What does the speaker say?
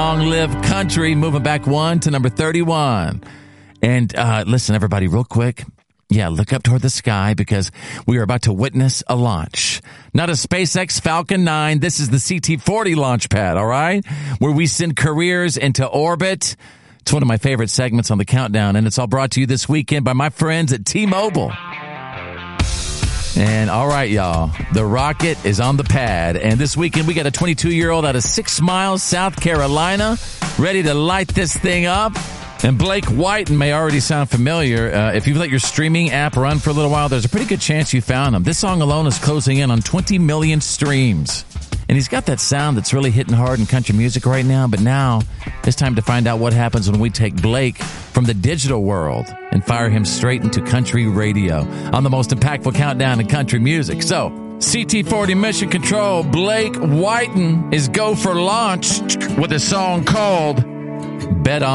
Long Live Country, moving back one to number 31. And listen, everybody, real quick. Yeah, look up toward the sky because we are about to witness a launch. Not a SpaceX Falcon 9. This is the CT-40 launch pad, all right? Where we send careers into orbit. It's one of my favorite segments on the countdown, and it's all brought to you this weekend by my friends at T-Mobile. And all right, y'all, the rocket is on the pad. And this weekend, we got a 22-year-old out of 6 Miles, South Carolina, ready to light this thing up. And Blake Whiten may already sound familiar. If you've let your streaming app run for a little while, there's a pretty good chance you found him. This song alone is closing in on 20 million streams. And he's got that sound that's really hitting hard in country music right now. But now it's time to find out what happens when we take Blake from the digital world and fire him straight into country radio on the most impactful countdown in country music. So, CT-40 Mission Control, Blake Whiten is go for launch with a song called Bet On.